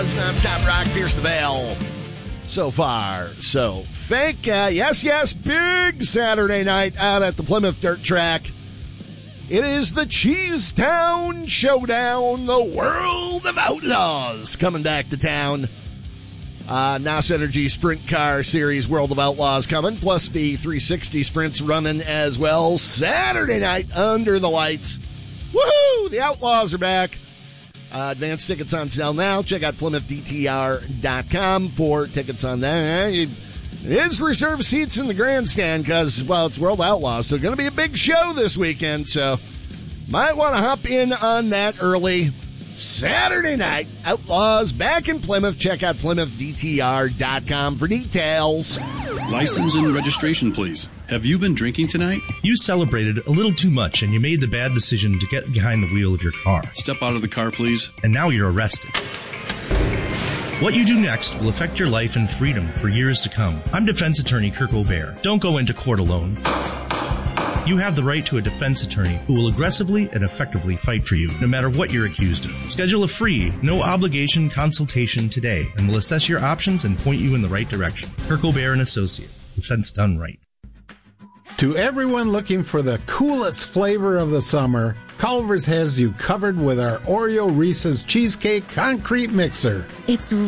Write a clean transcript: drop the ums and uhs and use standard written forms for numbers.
Non-stop rock, pierce the veil. So far, so fake. Yes, big Saturday night out at the Plymouth Dirt Track. It is the Cheesetown Showdown, the World of Outlaws coming back to town. NOS Energy Sprint Car Series World of Outlaws coming, plus the 360 Sprints running as well. Saturday night under the lights. Woohoo! The Outlaws are back. Advanced tickets on sale now. Check out PlymouthDTR.com for tickets on that. It is reserved seats in the grandstand because, well, it's World Outlaws, so going to be a big show this weekend, so might want to hop in on that early. Saturday night, Outlaws back in Plymouth. Check out PlymouthDTR.com for details. License and registration, please. Have you been drinking tonight? You celebrated a little too much and you made the bad decision to get behind the wheel of your car. Step out of the car, please. And now you're arrested. What you do next will affect your life and freedom for years to come. I'm defense attorney Kirk O'Bear. Don't go into court alone. You have the right to a defense attorney who will aggressively and effectively fight for you, no matter what you're accused of. Schedule a free, no-obligation consultation today, and we'll assess your options and point you in the right direction. Kirk O'Bear & Associate. Defense done right. To everyone looking for the coolest flavor of the summer, Culver's has you covered with our Oreo Reese's Cheesecake Concrete Mixer. It's